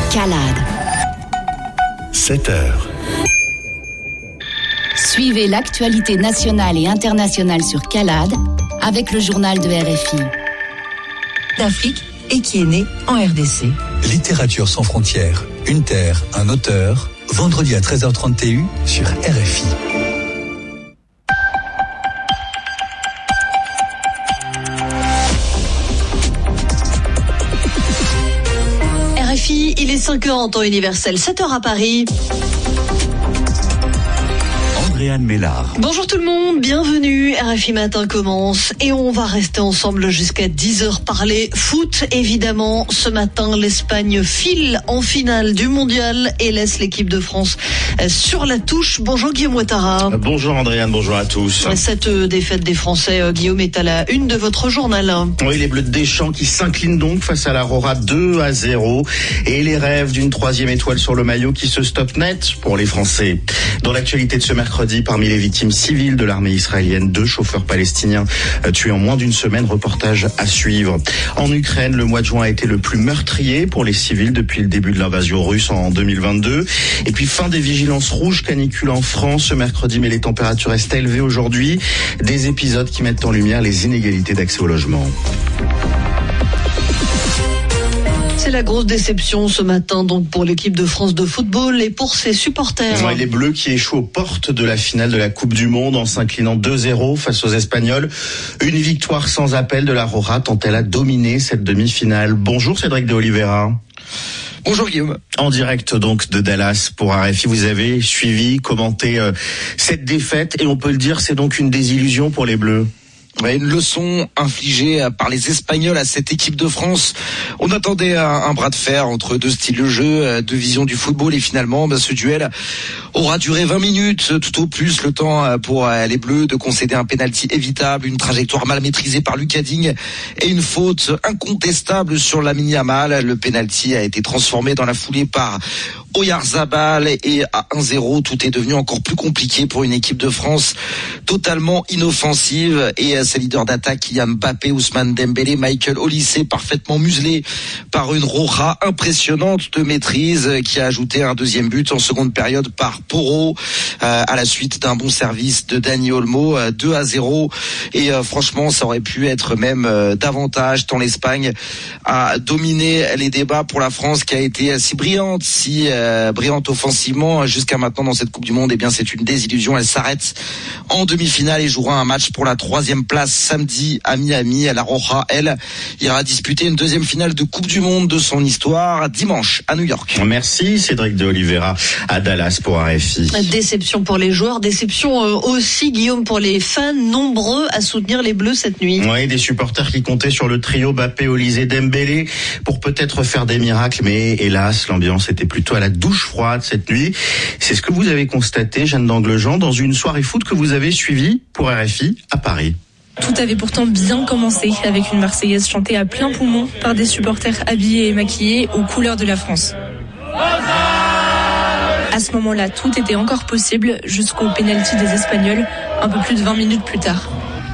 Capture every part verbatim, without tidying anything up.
Calade. sept heures. Suivez l'actualité nationale et internationale sur Calade avec le journal de R F I. D'Afrique et qui est né en R D C. Littérature sans frontières, une terre, un auteur, vendredi à treize heures trente T U sur R F I. R F I, il est cinq heures en temps universel, sept heures à Paris. Andréane Mélard. Bonjour tout le monde, bienvenue. R F I Matin commence et on va rester ensemble jusqu'à dix heures parler foot. Évidemment, ce matin, l'Espagne file en finale du mondial et laisse l'équipe de France sur la touche. Bonjour Guillaume Ouattara. Bonjour Andréane, bonjour à tous. Cette défaite des Français, Guillaume, est à la une de votre journal. Oui, les Bleus de Deschamps qui s'inclinent donc face à la Rora deux à zéro et les rêves d'une troisième étoile sur le maillot qui se stoppent net pour les Français. Dans l'actualité de ce mercredi, parmi les victimes civiles de l'armée israélienne, deux chauffeurs palestiniens tués en moins d'une semaine, reportage à suivre. En Ukraine, le mois de juin a été le plus meurtrier pour les civils depuis le début de l'invasion russe en deux mille vingt-deux. Et puis fin des vigilances rouges canicule en France ce mercredi, mais les températures restent élevées aujourd'hui. Des épisodes qui mettent en lumière les inégalités d'accès au logement. C'est la grosse déception ce matin donc pour l'équipe de France de football et pour ses supporters. Ouais, les Bleus qui échouent aux portes de la finale de la Coupe du Monde en s'inclinant deux zéro face aux Espagnols. Une victoire sans appel de la Rora tant elle a dominé cette demi-finale. Bonjour Cédric de Oliveira. Bonjour Guillaume. En direct donc de Dallas pour R F I, vous avez suivi, commenté euh, cette défaite et on peut le dire, c'est donc une désillusion pour les Bleus. Ouais, une leçon infligée par les Espagnols à cette équipe de France. On attendait un, un bras de fer entre deux styles de jeu, deux visions du football et finalement, bah, ce duel aura duré vingt minutes, tout au plus le temps pour les Bleus de concéder un penalty évitable, une trajectoire mal maîtrisée par Lucas Digne et une faute incontestable sur Lamine Yamal. Le penalty a été transformé dans la foulée par Oyarzabal et à un zéro, tout est devenu encore plus compliqué pour une équipe de France totalement inoffensive et ses leaders d'attaque, Kylian Mbappé, Ousmane Dembélé, Michael Olise, parfaitement muselé par une Roja impressionnante de maîtrise qui a ajouté un deuxième but en seconde période par Porro euh, à la suite d'un bon service de Dani Olmo, euh, deux à zéro et euh, franchement ça aurait pu être même euh, davantage tant l'Espagne a dominé les débats pour la France qui a été si brillante, si euh, brillante offensivement jusqu'à maintenant dans cette Coupe du Monde. Et eh bien c'est une désillusion, elle s'arrête en demi-finale et jouera un match pour la troisième place samedi à Miami. La Roja, elle, ira disputer une deuxième finale de Coupe du Monde de son histoire dimanche à New York. Merci Cédric de Oliveira à Dallas pour R F I. Déception pour les joueurs, déception aussi Guillaume pour les fans nombreux à soutenir les Bleus cette nuit. Oui, des supporters qui comptaient sur le trio Mbappé, Olise, Dembélé pour peut-être faire des miracles, mais hélas l'ambiance était plutôt à la douche froide cette nuit. C'est ce que vous avez constaté, Jeanne d'Anglejean, dans une soirée foot que vous avez suivie pour R F I à Paris. Tout avait pourtant bien commencé avec une Marseillaise chantée à plein poumon par des supporters habillés et maquillés aux couleurs de la France. À ce moment-là, tout était encore possible jusqu'au pénalty des Espagnols, un peu plus de vingt minutes plus tard.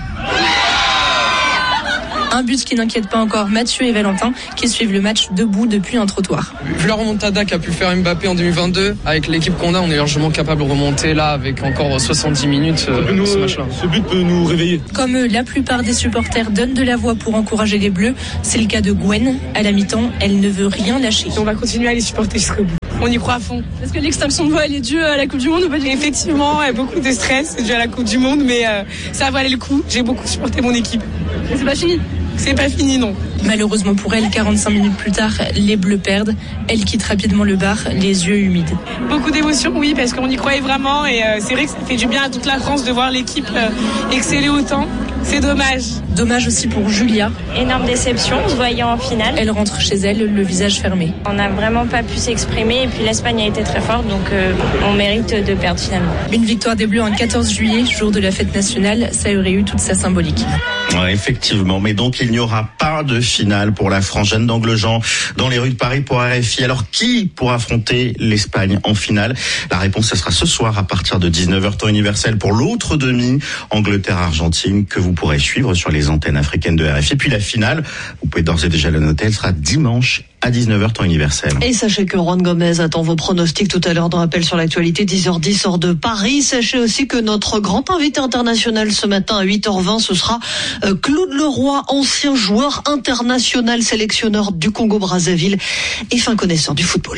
Un but qui n'inquiète pas encore Mathieu et Valentin qui suivent le match debout depuis un trottoir. Vu la remontada qu'a pu faire Mbappé en deux mille vingt-deux, avec l'équipe qu'on a, on est largement capable de remonter là avec encore soixante-dix minutes euh, nous, ce match-là. Ce but peut nous réveiller. Comme eux, la plupart des supporters donnent de la voix pour encourager les Bleus. C'est le cas de Gwen. À la mi-temps, elle ne veut rien lâcher. On va continuer à les supporter jusqu'au bout. On y croit à fond. Est-ce que l'extinction de voix elle est due à la Coupe du Monde ou pas? Effectivement, il y a beaucoup de stress, c'est dû à la Coupe du Monde, mais euh, ça valait le coup. J'ai beaucoup supporté mon équipe. Mais c'est pas fini. C'est pas fini, non. Malheureusement pour elle, quarante-cinq minutes plus tard, les Bleus perdent. Elle quitte rapidement le bar, les yeux humides. Beaucoup d'émotions, oui, parce qu'on y croyait vraiment. Et euh, c'est vrai que ça fait du bien à toute la France de voir l'équipe euh, exceller autant. C'est dommage. Dommage aussi pour Julia. Énorme déception, se voyant en finale. Elle rentre chez elle, le visage fermé. On n'a vraiment pas pu s'exprimer et puis l'Espagne a été très forte, donc euh, on mérite de perdre finalement. Une victoire des Bleus en quatorze juillet, jour de la fête nationale, ça aurait eu toute sa symbolique. Ouais, effectivement, mais donc il n'y aura pas de finale pour la France. Jeanne d'Anglejean dans les rues de Paris pour R F I. Alors qui pourra affronter l'Espagne en finale? La réponse, ça sera ce soir à partir de dix-neuf heures temps universel pour l'autre demi, Angleterre-Argentine, que vous pourrez suivre sur les antennes africaines de R F I. Puis la finale, vous pouvez d'ores et déjà la noter, elle sera dimanche à dix-neuf heures temps universel. Et sachez que Juan Gomez attend vos pronostics tout à l'heure dans Rappel sur l'actualité, dix heures dix heure de Paris. Sachez aussi que notre grand invité international ce matin à huit heures vingt, ce sera Claude Leroy, ancien joueur international, sélectionneur du Congo-Brazzaville et fin connaisseur du football.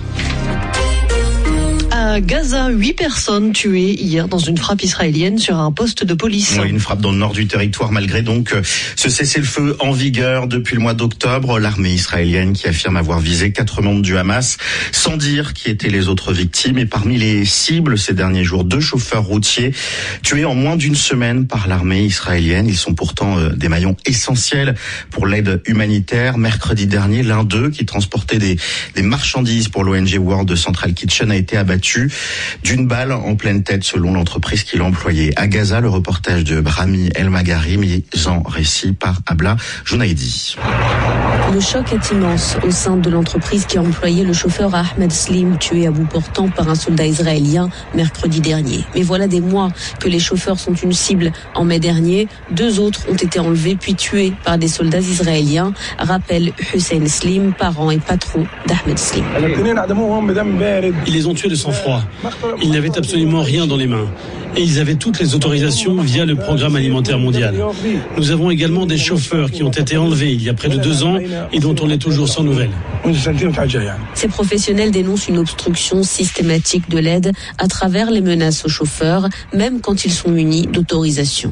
À Gaza, huit personnes tuées hier dans une frappe israélienne sur un poste de police. Oui, une frappe dans le nord du territoire malgré donc ce cessez-le-feu en vigueur depuis le mois d'octobre. L'armée israélienne qui affirme avoir visé quatre membres du Hamas sans dire qui étaient les autres victimes. Et parmi les cibles ces derniers jours, deux chauffeurs routiers tués en moins d'une semaine par l'armée israélienne. Ils sont pourtant des maillons essentiels pour l'aide humanitaire. Mercredi dernier, l'un d'eux qui transportait des, des marchandises pour l'O N G World Central Kitchen a été abattu d'une balle en pleine tête selon l'entreprise qui l'a employé. À Gaza, le reportage de Brahmi El Magari, mis en récit par Abla Jounaidi. Le choc est immense au sein de l'entreprise qui a employé le chauffeur Ahmed Slim, tué à bout portant par un soldat israélien mercredi dernier. Mais voilà des mois que les chauffeurs sont une cible. En mai dernier, deux autres ont été enlevés puis tués par des soldats israéliens, rappelle Hussein Slim, parent et patron d'Ahmed Slim. Ils les ont tués de sang-froid. Ils n'avaient absolument rien dans les mains. Et ils avaient toutes les autorisations via le programme alimentaire mondial. Nous avons également des chauffeurs qui ont été enlevés il y a près de deux ans et dont on est toujours sans nouvelles. Ces professionnels dénoncent une obstruction systématique de l'aide à travers les menaces aux chauffeurs, même quand ils sont munis d'autorisation.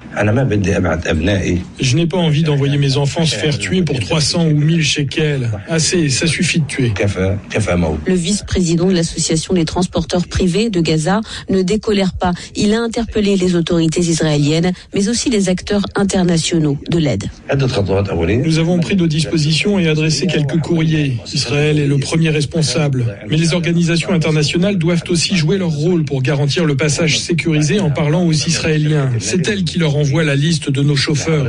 Je n'ai pas envie d'envoyer mes enfants se faire tuer pour trois cents ou mille shekels. Assez, ça suffit de tuer. Le vice-président de l'association des transporteurs privés de Gaza ne décolère pas. Il a interpellé les autorités israéliennes, mais aussi les acteurs internationaux de l'aide. Nous avons pris nos dispositions et adressé quelques courriers. Israël est le premier responsable. Mais les organisations internationales doivent aussi jouer leur rôle pour garantir le passage sécurisé en parlant aux Israéliens. C'est elles qui leur envoient voit la liste de nos chauffeurs.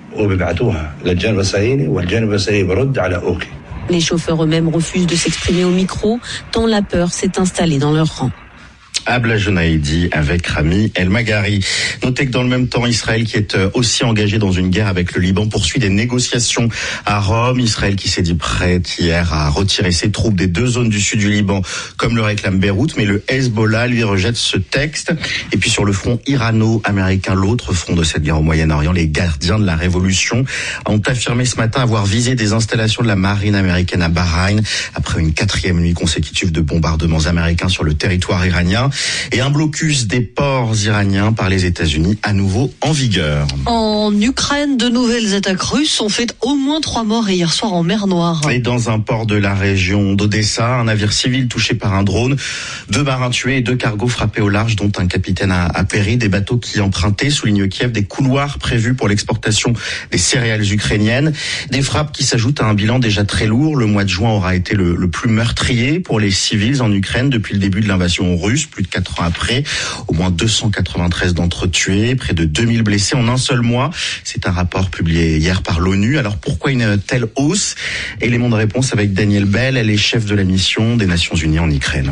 Les chauffeurs eux-mêmes refusent de s'exprimer au micro, tant la peur s'est installée dans leur rang. Abla Jounaidi avec Rami El Magari. Notez que dans le même temps, Israël, qui est aussi engagé dans une guerre avec le Liban, poursuit des négociations à Rome. Israël qui s'est dit prêt hier à retirer ses troupes des deux zones du sud du Liban, comme le réclame Beyrouth, mais le Hezbollah lui rejette ce texte. Et puis sur le front irano-américain, l'autre front de cette guerre au Moyen-Orient, les gardiens de la révolution ont affirmé ce matin avoir visé des installations de la marine américaine à Bahreïn après une quatrième nuit consécutive de bombardements américains sur le territoire iranien. Et un blocus des ports iraniens par les États-Unis à nouveau en vigueur. En Ukraine, de nouvelles attaques russes ont fait au moins trois morts hier soir en mer Noire. Et dans un port de la région d'Odessa, un navire civil touché par un drone, deux marins tués et deux cargos frappés au large, dont un capitaine a, a péri. Des bateaux qui empruntaient, souligne Kiev, des couloirs prévus pour l'exportation des céréales ukrainiennes. Des frappes qui s'ajoutent à un bilan déjà très lourd. Le mois de juin aura été le, le plus meurtrier pour les civils en Ukraine depuis le début de l'invasion russe. Plus de quatre ans après, au moins deux cent quatre-vingt-treize d'entre eux tués, près de deux mille blessés en un seul mois. C'est un rapport publié hier par l'ONU. Alors pourquoi une telle hausse? Élément de réponse avec Danielle Bell, elle est chef de la mission des Nations Unies en Ukraine.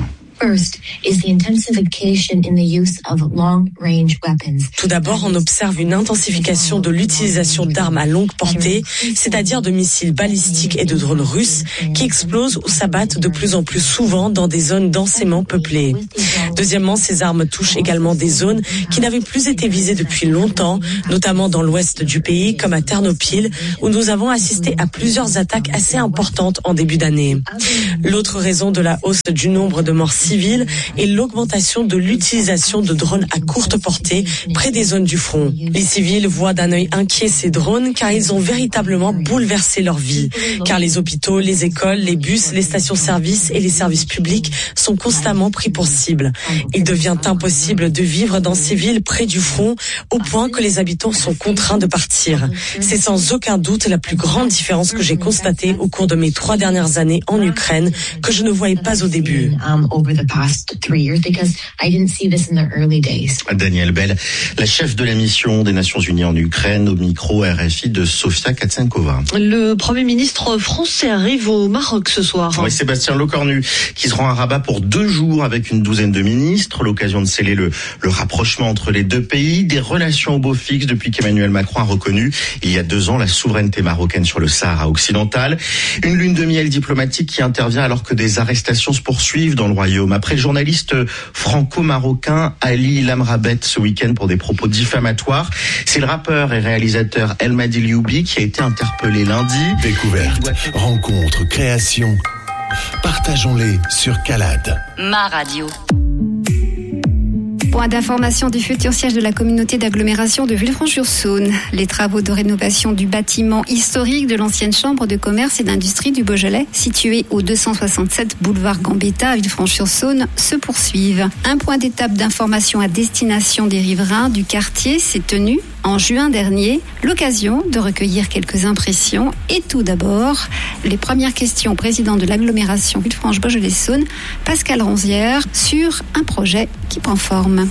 Tout d'abord, on observe une intensification de l'utilisation d'armes à longue portée, c'est-à-dire de missiles balistiques et de drones russes qui explosent ou s'abattent de plus en plus souvent dans des zones densément peuplées. Deuxièmement, ces armes touchent également des zones qui n'avaient plus été visées depuis longtemps, notamment dans l'ouest du pays, comme à Ternopil, où nous avons assisté à plusieurs attaques assez importantes en début d'année. L'autre raison de la hausse du nombre de morts civile et l'augmentation de l'utilisation de drones à courte portée près des zones du front. Les civils voient d'un œil inquiet ces drones car ils ont véritablement bouleversé leur vie. Car les hôpitaux, les écoles, les bus, les stations-service et les services publics sont constamment pris pour cible. Il devient impossible de vivre dans ces villes près du front au point que les habitants sont contraints de partir. C'est sans aucun doute la plus grande différence que j'ai constatée au cours de mes trois dernières années en Ukraine que je ne voyais pas au début. the past three years because I didn't see this in the early days. Danielle Bell, la chef de la mission des Nations Unies en Ukraine, au micro R F I de Sofia Katsenkova. Le Premier ministre français arrive au Maroc ce soir. Oui, Sébastien Lecornu, qui se rend à Rabat pour deux jours avec une douzaine de ministres. L'occasion de sceller le, le rapprochement entre les deux pays, des relations au beau fixe depuis qu'Emmanuel Macron a reconnu il y a deux ans la souveraineté marocaine sur le Sahara occidental. Une lune de miel diplomatique qui intervient alors que des arrestations se poursuivent dans le royaume. Après le journaliste franco-marocain Ali Lamrabet ce week-end pour des propos diffamatoires, c'est le rappeur et réalisateur El Madi Lioubi qui a été interpellé lundi. Découverte, rencontre, création. Partageons-les sur Calade. Ma radio. Point d'information du futur siège de la communauté d'agglomération de Villefranche-sur-Saône. Les travaux de rénovation du bâtiment historique de l'ancienne chambre de commerce et d'industrie du Beaujolais, situé au deux cent soixante-sept boulevard Gambetta à Villefranche-sur-Saône, se poursuivent. Un point d'étape d'information à destination des riverains du quartier s'est tenu en juin dernier, l'occasion de recueillir quelques impressions. Et tout d'abord, les premières questions au président de l'agglomération Villefranche-Beaujolais-Saône, Pascal Ronzière, sur un projet qui prend forme.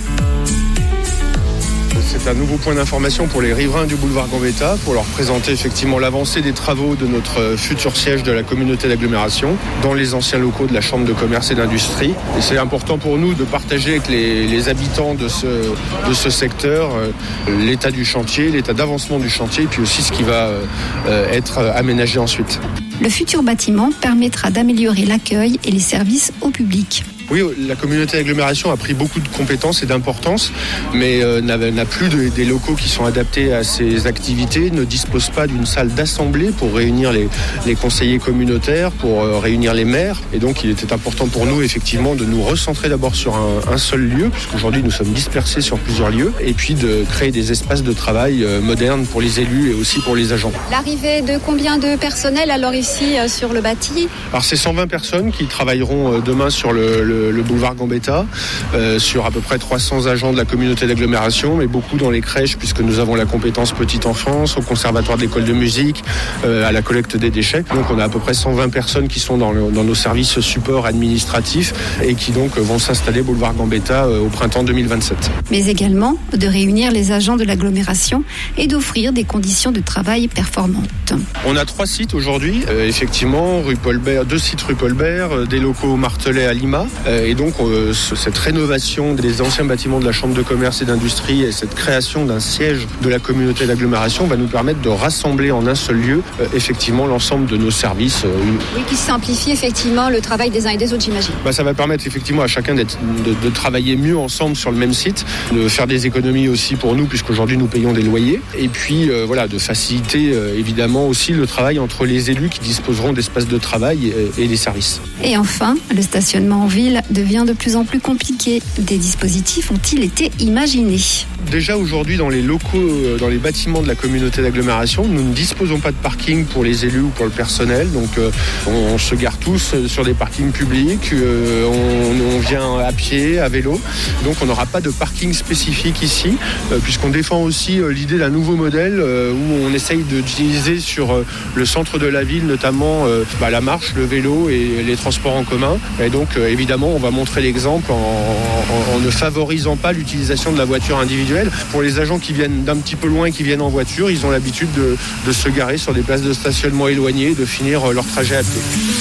C'est un nouveau point d'information pour les riverains du boulevard Gambetta pour leur présenter effectivement l'avancée des travaux de notre futur siège de la communauté d'agglomération dans les anciens locaux de la Chambre de commerce et d'industrie. Et c'est important pour nous de partager avec les, les habitants de ce, de ce secteur euh, l'état du chantier, l'état d'avancement du chantier et puis aussi ce qui va euh, être aménagé ensuite. Le futur bâtiment permettra d'améliorer l'accueil et les services au public. Oui, la communauté d'agglomération a pris beaucoup de compétences et d'importance, mais euh, n'a, n'a plus de, des locaux qui sont adaptés à ces activités, ne dispose pas d'une salle d'assemblée pour réunir les, les conseillers communautaires, pour euh, réunir les maires. Et donc, il était important pour nous, effectivement, de nous recentrer d'abord sur un, un seul lieu, puisqu'aujourd'hui, nous sommes dispersés sur plusieurs lieux, et puis de créer des espaces de travail euh, modernes pour les élus et aussi pour les agents. L'arrivée de combien de personnel alors ici euh, sur le bâti ? Alors, c'est cent vingt personnes qui travailleront euh, demain sur le, le le boulevard Gambetta, euh, sur à peu près trois cents agents de la communauté d'agglomération, mais beaucoup dans les crèches puisque nous avons la compétence petite enfance, au conservatoire d'école de musique, euh, à la collecte des déchets. Donc on a à peu près cent vingt personnes qui sont dans, le, dans nos services support administratifs et qui donc vont s'installer boulevard Gambetta euh, au printemps deux mille vingt-sept. Mais également de réunir les agents de l'agglomération et d'offrir des conditions de travail performantes. On a trois sites aujourd'hui, euh, effectivement, rue Paul-Bert, deux sites rue Paul-Bert, euh, des locaux au Martelet à Lima, euh, et donc euh, cette rénovation des anciens bâtiments de la Chambre de commerce et d'industrie et cette création d'un siège de la communauté d'agglomération va nous permettre de rassembler en un seul lieu euh, effectivement l'ensemble de nos services. Euh, oui, qui simplifie effectivement le travail des uns et des autres, j'imagine. Bah, ça va permettre effectivement à chacun d'être, de, de travailler mieux ensemble sur le même site, de faire des économies aussi pour nous puisqu'aujourd'hui nous payons des loyers et puis euh, voilà, de faciliter euh, évidemment aussi le travail entre les élus qui disposeront d'espaces de travail et, et les services. Et enfin, le stationnement en ville devient de plus en plus compliqué. Des dispositifs ont-ils été imaginés ? Déjà aujourd'hui dans les locaux, dans les bâtiments de la communauté d'agglomération, nous ne disposons pas de parking pour les élus ou pour le personnel. Donc euh, on, on se gare tous sur des parkings publics, euh, on, on vient à pied, à vélo. Donc on n'aura pas de parking spécifique ici, euh, puisqu'on défend aussi euh, l'idée d'un nouveau modèle euh, où on essaye d'utiliser sur euh, le centre de la ville, notamment euh, bah, la marche, le vélo et les transports en commun. Et donc euh, évidemment on va montrer l'exemple en, en, en ne favorisant pas l'utilisation de la voiture individuelle. Pour les agents qui viennent d'un petit peu loin et qui viennent en voiture, ils ont l'habitude de, de se garer sur des places de stationnement éloignées, de finir leur trajet à pied.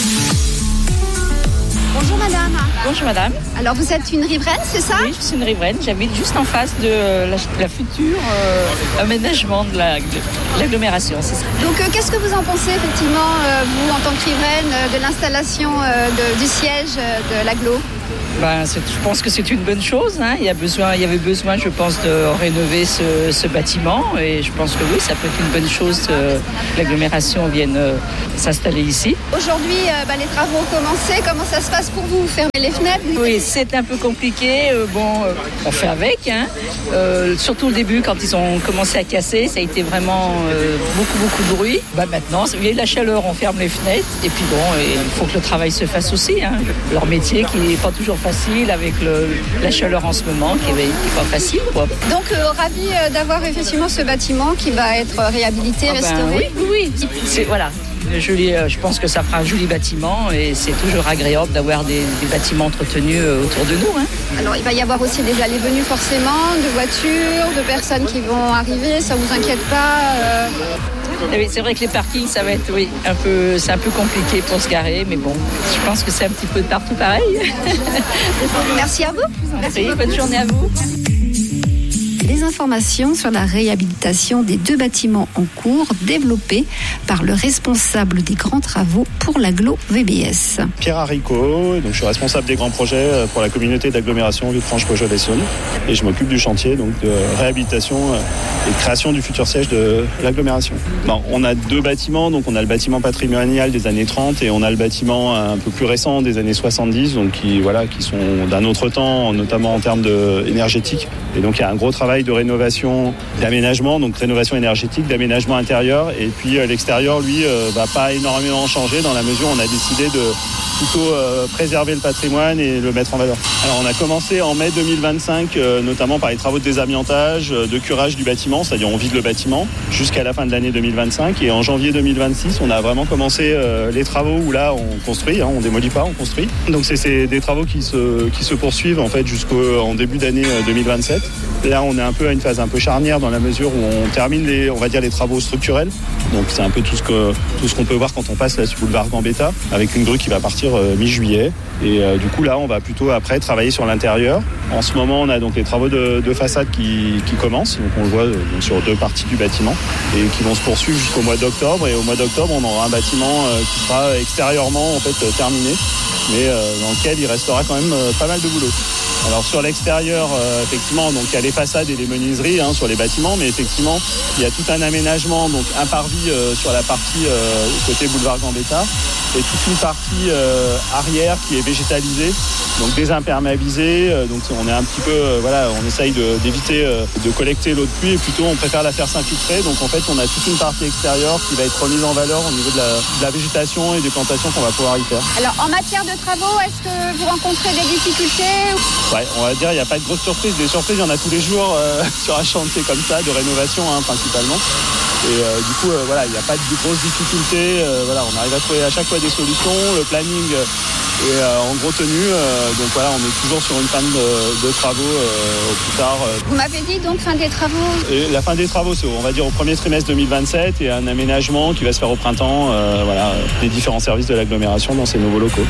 Bonjour madame. Bonjour madame. Alors vous êtes une riveraine, c'est ça ? Oui, je suis une riveraine. J'habite juste en face de la, la future euh, aménagement de, la, de l'agglomération. C'est ça. Donc euh, qu'est-ce que vous en pensez effectivement, euh, vous en tant que riveraine, euh, de l'installation euh, de, du siège euh, de l'agglo ? Ben, c'est, je pense que c'est une bonne chose. Hein. Il y a besoin, il y avait besoin, je pense, de rénover ce, ce bâtiment. Et je pense que oui, ça peut être une bonne chose euh, que l'agglomération vienne euh, s'installer ici. Aujourd'hui, euh, ben, les travaux ont commencé. Comment ça se passe pour vous ? Vous fermez les fenêtres ? Oui, c'est un peu compliqué. Euh, bon, euh, on fait avec. Hein. Euh, surtout au début, quand ils ont commencé à casser, ça a été vraiment euh, beaucoup, beaucoup de bruit. Ben, maintenant, il y a eu la chaleur, on ferme les fenêtres. Et puis bon, et il faut que le travail se fasse aussi. Hein. Leur métier qui n'est pas toujours facile avec le, la chaleur en ce moment qui n'est pas facile, quoi. Donc euh, ravi euh, d'avoir effectivement ce bâtiment qui va être réhabilité, ah restauré. Ben, oui, oui, oui. C'est, voilà. Joli, je pense que ça fera un joli bâtiment et c'est toujours agréable d'avoir des, des bâtiments entretenus autour de nous. Hein. Alors il va y avoir aussi des allées venues forcément, de voitures, de personnes qui vont arriver, ça vous inquiète pas euh... Oui, c'est vrai que les parkings, ça va être oui, un peu, c'est un peu compliqué pour se garer, mais bon, je pense que c'est un petit peu de partout pareil. Merci à vous. Merci, Merci bonne journée à vous. Des informations sur la réhabilitation des deux bâtiments en cours développés par le responsable des grands travaux pour l'agglo V B S. Pierre Haricot, donc je suis responsable des grands projets pour la communauté d'agglomération Villefranche-Beaujolais-Saône et je m'occupe du chantier donc de réhabilitation et de création du futur siège de l'agglomération. Bon, on a deux bâtiments, donc on a le bâtiment patrimonial des années trente et on a le bâtiment un peu plus récent des années soixante-dix, donc qui voilà qui sont d'un autre temps, notamment en termes de énergétique. Et donc il y a un gros travail de rénovation, d'aménagement, donc rénovation énergétique, d'aménagement intérieur. Et puis euh, l'extérieur, lui, euh, va pas énormément changer dans la mesure où on a décidé de plutôt euh, préserver le patrimoine et le mettre en valeur. Alors on a commencé en mai deux mille vingt-cinq, euh, notamment par les travaux de désamiantage, euh, de curage du bâtiment, c'est-à-dire on vide le bâtiment jusqu'à la fin de l'année deux mille vingt-cinq. Et en janvier deux mille vingt-six, on a vraiment commencé euh, les travaux où là on construit, hein, on démolit pas, on construit. Donc c'est, c'est des travaux qui se, qui se poursuivent en fait jusqu'en début d'année deux mille vingt-sept. Là on est un peu à une phase un peu charnière dans la mesure où on termine les, on va dire les travaux structurels. Donc c'est un peu tout ce que tout ce qu'on peut voir quand on passe là sur boulevard Gambetta, avec une grue qui va partir euh, mi-juillet. Et euh, du coup là on va plutôt après travailler sur l'intérieur. En ce moment on a donc les travaux de, de façade qui, qui commencent, donc on le voit euh, sur deux parties du bâtiment et qui vont se poursuivre jusqu'au mois d'octobre. Et au mois d'octobre on aura un bâtiment euh, qui sera extérieurement en fait euh, terminé, mais euh, dans lequel il restera quand même euh, pas mal de boulot. Alors sur l'extérieur, euh, effectivement, donc il y a les façades et les menuiseries hein, sur les bâtiments, mais effectivement il y a tout un aménagement, donc un parvis euh, sur la partie euh, côté boulevard Gambetta et toute une partie euh, arrière qui est végétalisée, donc désimperméabilisée. Euh, donc on est un petit peu, euh, voilà, on essaye de, d'éviter euh, de collecter l'eau de pluie et plutôt on préfère la faire s'infiltrer. Donc en fait on a toute une partie extérieure qui va être remise en valeur au niveau de la, de la végétation et des plantations qu'on va pouvoir y faire. Alors en matière de travaux, est-ce que vous rencontrez des difficultés ? Ouais, on va dire il n'y a pas de grosses surprises. Des surprises, il y en a tous les jours euh, sur un chantier comme ça, de rénovation hein, principalement. Et euh, du coup, euh, voilà, il n'y a pas de grosses difficultés. Euh, voilà, on arrive à trouver à chaque fois des solutions. Le planning est euh, en gros tenu. Euh, donc voilà, on est toujours sur une fin de, de travaux euh, au plus tard. Euh. Vous m'avez dit donc fin des travaux. Et la fin des travaux, c'est on va dire au premier trimestre deux mille vingt-sept et un aménagement qui va se faire au printemps. Euh, voilà, des différents services de l'agglomération dans ces nouveaux locaux.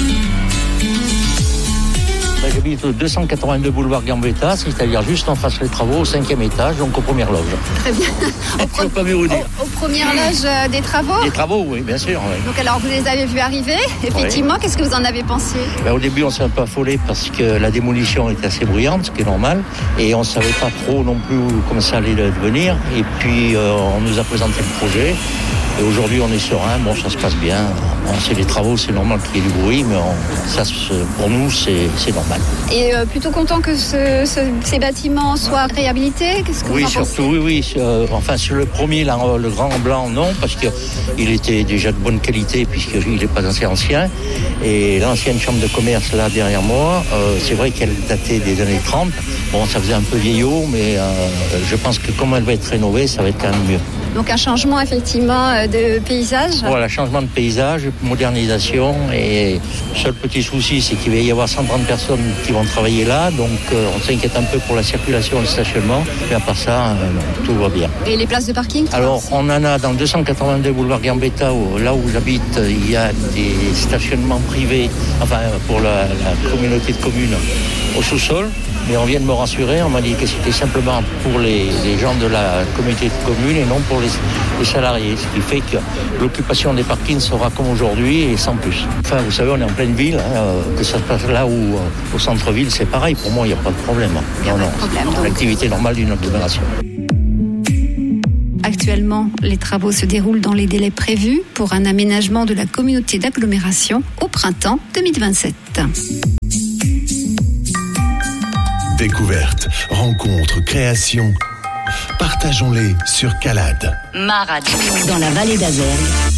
J'habite au deux cent quatre-vingt-deux boulevard Gambetta, c'est-à-dire juste en face des travaux, au cinquième étage, donc aux premières loges. Très bien. Au pro- pas mieux vous dire. Aux, aux premières loges euh, des travaux. Des travaux, oui, bien sûr. Oui. Donc alors vous les avez vus arriver, effectivement, oui. Qu'est-ce que vous en avez pensé ? Ben, au début, on s'est un peu affolé parce que la démolition était assez bruyante, ce qui est normal, et on ne savait pas trop non plus comment ça allait devenir. Et puis, euh, on nous a présenté le projet. Et aujourd'hui, on est serein, bon, ça se passe bien. Bon, c'est les travaux, c'est normal qu'il y ait du bruit, mais on, ça, pour nous, c'est, c'est normal. Et euh, plutôt content que ce, ce, ces bâtiments soient réhabilités ? Qu'est-ce que oui, vous en surtout, pensez ? oui, oui. Euh, enfin, sur le premier, là, le grand blanc, non, parce qu'il était déjà de bonne qualité, puisqu'il n'est pas assez ancien. Et l'ancienne chambre de commerce, là, derrière moi, euh, c'est vrai qu'elle datait des années trente. Bon, ça faisait un peu vieillot, mais euh, je pense que comme elle va être rénovée, ça va être quand même mieux. Donc un changement effectivement de paysage. Voilà, changement de paysage, modernisation. Et le seul petit souci, c'est qu'il va y avoir cent trente personnes qui vont travailler là. Donc euh, on s'inquiète un peu pour la circulation et le stationnement. Mais à part ça, euh, tout va bien. Et les places de parking ? Alors on en a dans deux cent quatre-vingt-deux boulevard Gambetta, où, là où j'habite, il y a des stationnements privés, enfin pour la, la communauté de communes au sous-sol. Mais on vient de me rassurer, on m'a dit que c'était simplement pour les, les gens de la communauté de communes et non pour les, les salariés. Ce qui fait que l'occupation des parkings sera comme aujourd'hui et sans plus. Enfin, vous savez, on est en pleine ville, hein, que ça se passe là ou au centre-ville, c'est pareil. Pour moi, il n'y a pas de problème. Il n'y a non, pas de problème. C'est l'activité normale d'une agglomération. Actuellement, les travaux se déroulent dans les délais prévus pour un aménagement de la communauté d'agglomération au printemps deux mille vingt-sept. Découvertes, rencontres, créations. Partageons-les sur Calade. Ma radio. Dans la vallée d'Azergues.